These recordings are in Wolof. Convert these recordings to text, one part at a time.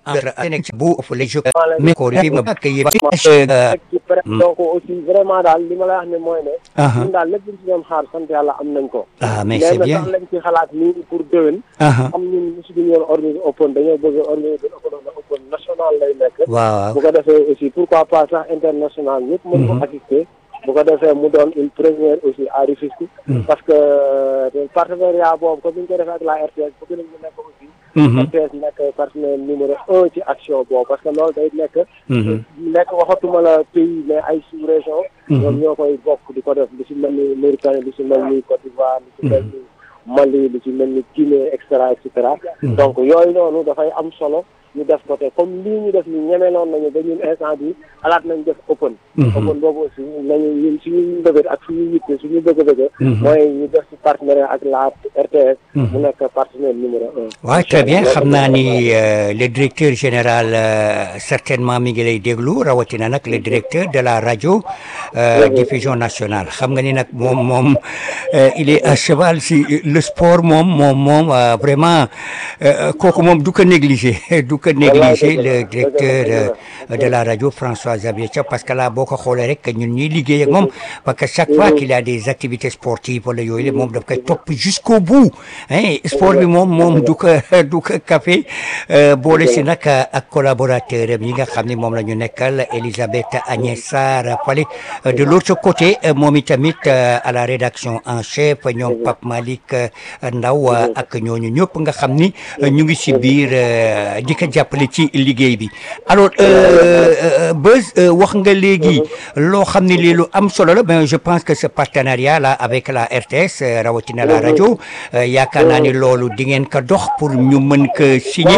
entre bu les jeux mais ko fi ma ak yi donc aussi vraiment daal li ma la wax ne mooy ne ñun daal lépp luñ ci doon xaar sant yàlla am nañ ko mais c'est bien sax lañ ci xalaat nii pour déwén am ñun mosu duñu woon organiser open dañoo bëgg organiser open national lay nekk waaw bu ko defee aussi pourquoi pas sax international ñëpp mën ko assister bu ko defee mu doon une première aussi à Rufisque parce que partenariat boobu comme ni ñu ko defee ak la RTS bëgg nañ ñu nekk aussi RTS nekk partenaire numéro 1 ci action boobu parce que loolu day nekk waxatuma la pays mais ay sous-région ñoom ñoo koy bokk di ko def lu ci mel ni Mauritanie lu ci mel ni Côte d'Ivoire lu ci mel ni Mali lu ci mel ni Guinée et cetera donc yooyu noonu dafay am solo ñu def ko te comme lii ñu def ni ñemeloon nañu ba ñun instant bi xalaat nañ def open boobu aussi nañu ñun suñu mbëbët ak suñu yitte suñu bëgg-bëgg mooy ñu def ci partenariat ak la RTS mu nekk partenaire numéro 1 waaw très bien xam naa ni le directeur général certainement mi ngi lay déglu rawatina nag le directeur de la radio diffusion nationale xam nga ni nag moom il est à cheval si le sport moom vraiment kooku moom du ko négliger le directeur de la radio François Xavier Thiaw parce que là boo ko xoolee rek ñun ñuy liggéey ak moom parce que chaque fois qu'il y a des activités sportives wala yooyu la moom daf koy topp jusqu'au bout sport bi moom du ko café boole si nag ak collaborateur am yi nga xam ne moom la ñu nekkal Elisabeth Agnès Sarr Fale de l'autre côté moom itamit à la rédaction en chef ñoom Pape Malick Ndaw ak ñooñu ñëpp nga xam ni ñu ngi si biir di ko jàppale ci liggéey bi alors Beuz wax nga léegi loo xam ne lii lu am solo la ben je pense que ce partenariat là avec la RTS rawatina la rajo yaakaar naa ni loolu di ngeen ko dox pour ñu mën ko signer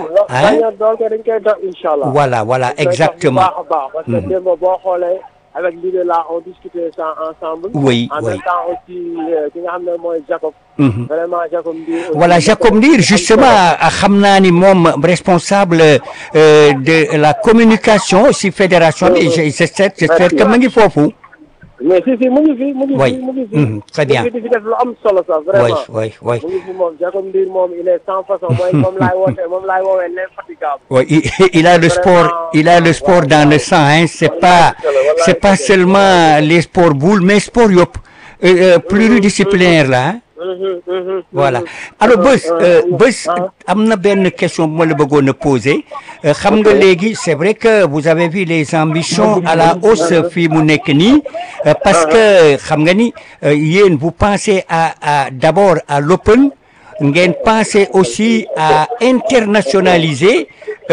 voilà exactement parce que démb boo xoolee avec l'idée là on discutait ça ensemble. Oui. En même temps aussi ki nga xam ne mooy Jacob. Vraiment Jacob Ndir. Voilà Jacob Ndir justement xam naa ni moom responsable de la communication si fédération bi j'espère que ma ngi foofu. mais si mu ngi fi. très bien di fi def lu am solo sax vraiment. oui mu ngi fi moom Jacob Ndir moom il est sans façon moom laay woowee l'infatigable. oui il a le sport dans le sang c'est pas seulement les sports boules mais sport yëpp pluridisciplinaire là voilà alors Beuz am na benn question bu ma la bëggoon a poser xam nga léegi c'est vrai que vous avez vu les ambitions à la hausse fii mu nekk nii parce que xam nga ni yéen vous pensez à d'abord à l'open ngeen pensez aussi à internationaliser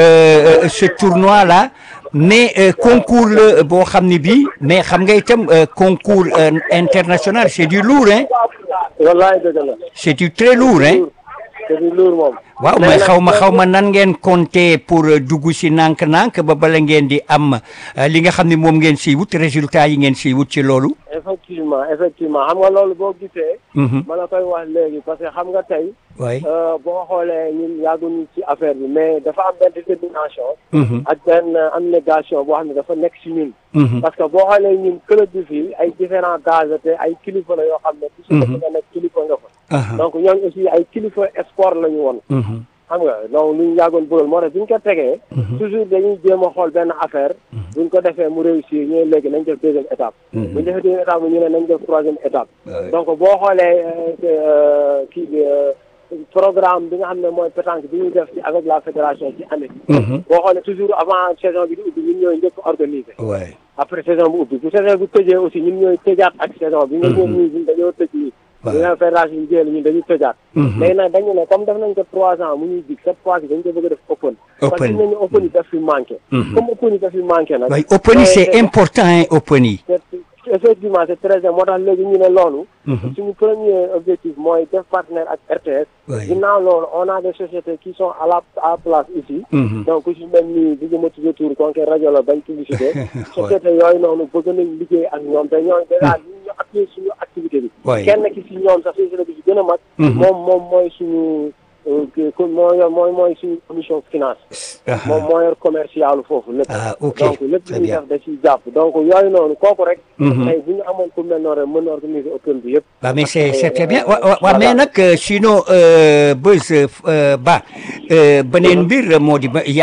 ce tournoi là mais concours la boo xam ne bii mais xam nga itam concours international c'est du lourd wallaay dëgg la. c'est du très lourd c'est du lourd moom. waaw mais xaw ma nan ngeen compter pour dugg si nànk-nànk ba bala ngeen di am li nga xam ne moom ngeen siy wut résultat yi ngeen siy wut ci loolu. effectivement xam nga loolu boo gisee. ma la koy wax léegi parce que xam nga tey. oui boo xoolee ñun yàgguñu ci affaire bi mais dafa am benn détermination. ak benn abnégation boo xam ne dafa nekk si ñun. parce que boo xoolee ñun club bi fii ay différents âges te ay kilifa la yoo xam ne. toujours nga nekk kilifa nga fa. donc ñooñu aussi ay kilifa sport la ñu woon. xam nga donc lu ñu yàggoon bëggoon moo tax bu ñu ko tegee. toujours dañuy jéem a xool benn affaire. bu ñu ko defee mu réussir ñu ne léegi nañ def deuxième étape. bu ñu defee deuxième étape ñu ne nañ def troisième étape. donc boo xoolee kii bi programme bi nga xam ne mooy pétanque bi ñuy def ci avec la fédération ci année bi. boo xoolee toujours avant saison bi di ubbi ñun ñooy njëkk organiser. après saison bu ubbi bu saison bu tëjee aussi ñun ñooy tëjaat ak saison bi. ñun dañoo tëj nii. ñu ne fédération bi ñun dañuy tëjaat. léegi nag dañu ne comme def nañ ko 3 ans mu ñuy dig cette fois ci dañ ko bëgg a def open. parce que nañu open yi daf fi manqué. comme open yi daf fi manqué nag. waaye open yi c'est important open yi. effectivement c'est très bien moo tax léegi ñu ne loolu. suñu premier objectif mooy def partenaire ak RTS. ginnaaw loolu on a des sociétés qui sont à place ici. donc ku si mel ni bi nga ma tuddee tur kon rajo la bañ publicité. société yooyu noonu bëgg nañ liggéey ak ñoom te ñooñu déjà ñu appuyer suñu activité bi. kenn ki si ñoom sax société bi si gën a mag. moom mooy suñu. mooy suñu commission finance. moom moo yor commercial foofu lépp. ok donc lépp lu ñuy def da ciy jàpp donc yooyu noonu kooku rek. tey bu ñu amoon ku mel noonu rek mën na organiser open bi yëpp. waaw mais c'est très bien waaw mais nag sinon Beuz Ba beneen mbir moo di